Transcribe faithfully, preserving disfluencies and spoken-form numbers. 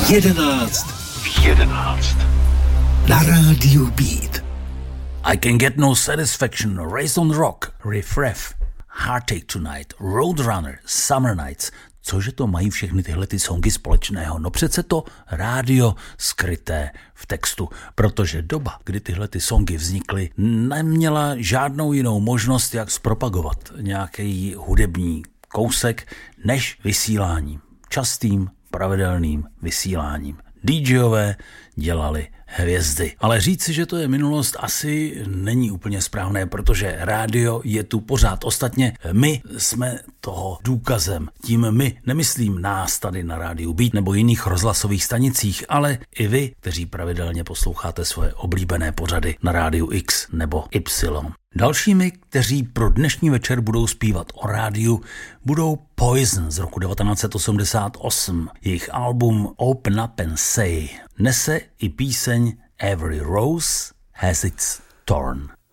jedenáct v jedenáct na rádiu Beat. I Can Get No Satisfaction, Raised on Rock, Riff Raff, Heartache Tonight, Roadrunner, Summer Nights. Cože to mají všechny tyhle ty songy společného? No přece to rádio skryté v textu, protože doba, kdy tyhle ty songy vznikly, neměla žádnou jinou možnost, jak zpropagovat nějaký hudební kousek, než vysíláním. Častým, pravidelným vysíláním. DJové dělali hvězdy. Ale říci, že to je minulost, asi není úplně správné, protože rádio je tu pořád. Ostatně my jsme toho důkazem. Tím my nemyslím nás tady na rádiu Beat nebo jiných rozhlasových stanicích, ale i vy, kteří pravidelně posloucháte svoje oblíbené pořady na rádiu X nebo Y. Dalšími, kteří pro dnešní večer budou zpívat o rádiu, budou Poison z roku devatenáct set osmdesát osm. Jejich album Open Up and Say nese i píseň Every Rose Has Its Thorn.